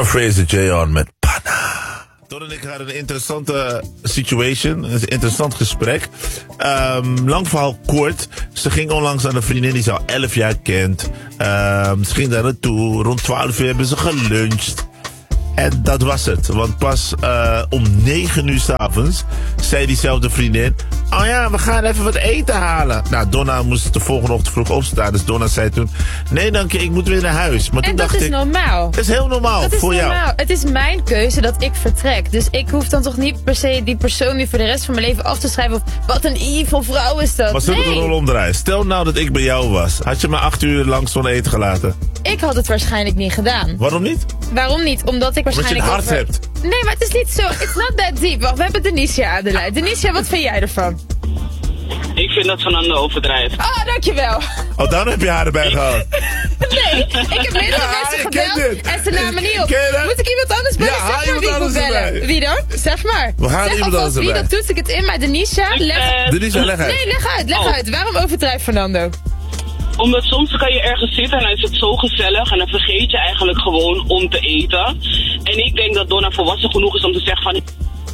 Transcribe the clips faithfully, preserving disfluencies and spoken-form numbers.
Donna Fraser J-On met Pana. Don en ik hadden een interessante situation, een interessant gesprek. Um, lang verhaal kort. Ze ging onlangs aan een vriendin die ze al elf jaar kent. Um, ze ging daar naartoe. Rond twaalf uur hebben ze geluncht. En dat was het. Want pas uh, om negen uur 's avonds zei diezelfde vriendin: oh ja, we gaan even wat eten halen. Nou, Donna moest de volgende ochtend vroeg opstaan. Dus Donna zei toen: nee dank je, ik moet weer naar huis. Maar en toen dat dacht is ik, normaal. Dat is heel normaal dat is voor normaal. jou. Het is mijn keuze dat ik vertrek. Dus ik hoef dan toch niet per se die persoon nu voor de rest van mijn leven af te schrijven. Of wat een evil vrouw is dat. Maar zullen we nee. de rol omdraaien? Stel nou dat ik bij jou was. Had je me acht uur lang zonder eten gelaten? Ik had het waarschijnlijk niet gedaan. Waarom niet? Waarom niet? Omdat ik waarschijnlijk... Omdat je het hart over... hebt. Nee, maar het is niet zo. It's not that deep. Wacht, we hebben Denicia aan de lijn. Denicia, wat vind jij ervan? Ik vind dat Fernando overdrijft. Oh, dankjewel. Oh, dan heb je haar erbij gehaald. Nee, ik heb meerdere Ja, mensen ik ken gebeld dit. en ze namen niet op. Ken je dat? Moet ik iemand anders bellen? Ja, Zeg haal maar iemand wie ik moet anders bellen. erbij. Wie dan? Zeg maar. We halen zeg iemand alvast anders wie, erbij. dan toets ik het in. Maar Denicia, leg... Denise, leg uit. Nee, leg uit, leg Oh. uit. Waarom overdrijft Fernando? Omdat soms kan je ergens zitten en dan is het zo gezellig en dan vergeet je eigenlijk gewoon om te eten. En ik denk dat Donna volwassen genoeg is om te zeggen van: ik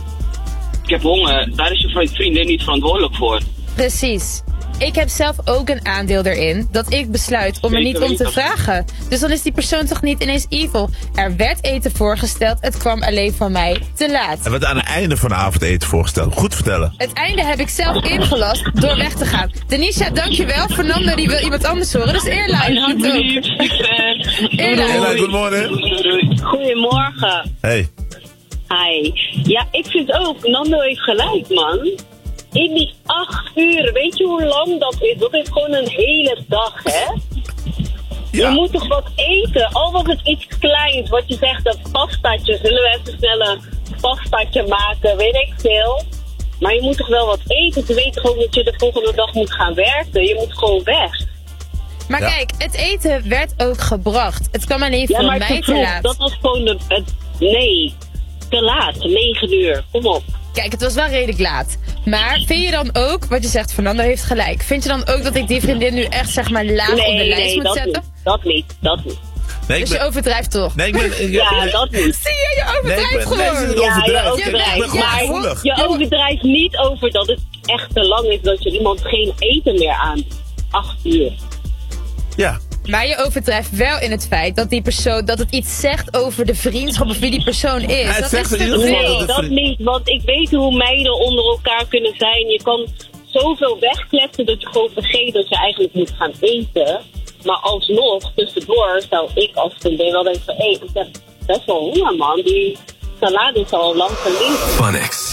heb honger, daar is je vriendin niet verantwoordelijk voor. Precies. Ik heb zelf ook een aandeel erin dat ik besluit om er niet om te vragen. Dus dan is die persoon toch niet ineens evil. Er werd eten voorgesteld, het kwam alleen van mij te laat. Er werd aan het einde van de avond eten voorgesteld. Goed vertellen. Het einde heb ik zelf ingelast door weg te gaan. Denisha, dankjewel. Fernando die wil iemand anders horen. Dus Airline, hand op. Alsjeblieft, succes. Airline. Airline, good morning. Doei, doei. Goedemorgen. Hey. Hi. Ja, ik vind ook, Nando heeft gelijk, man. In die acht uur, weet je hoe lang dat is? Dat is gewoon een hele dag, hè? Ja. Je moet toch wat eten? Al was het iets kleins, wat je zegt, dat pastaatje. Zullen we even snel een pastaatje maken, weet ik veel. Maar je moet toch wel wat eten? Ze weten gewoon dat je de volgende dag moet gaan werken. Je moet gewoon weg. Maar Ja. kijk, het eten werd ook gebracht. Het kwam alleen Ja, voor maar mij te te vroeg, laat. dat was gewoon de, het... Nee, te laat, negen uur. Kom op. Kijk, het was wel redelijk laat. Maar vind je dan ook, wat je zegt, Fernando heeft gelijk. Vind je dan ook dat ik die vriendin nu echt, zeg maar, laag op de Nee, lijst nee, moet dat zetten? niet. Dat niet, dat niet. Nee, ik Dus je ben... overdrijft toch? Nee, ik ben... ik- Ja, ik- dat niet. Zie je, je Nee, ik overdrijft ben... Nee, gewoon. ik Ja, overdrijf. je Ik ben overdrijft, gewoon maar gevoelig. je overdrijft niet over dat het echt te lang is dat je iemand geen eten meer aan. Acht uur. Ja. Maar je overdrijft wel in het feit dat die persoon, dat het iets zegt over de vriendschap of wie die persoon is. Ja, het dat zegt is in te ieder geval veel. dat Nee, het dat vriend- niet, want ik weet hoe meiden onder elkaar kunnen zijn. Je kan zoveel wegkletsen dat je gewoon vergeet dat je eigenlijk moet gaan eten. Maar alsnog, tussendoor, zou ik als vriendin wel denken van, hé, ik heb best wel honger, man. Die salade is al lang verliefd. Phonics.